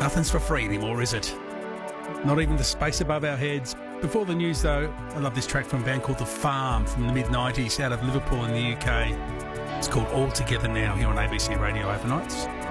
Nothing's for free anymore, is it? Not even the space above our heads. Before the news, though, I love this track from a band called The Farm from the mid-90s out of Liverpool in the UK. It's called All Together Now here on ABC Radio Overnights.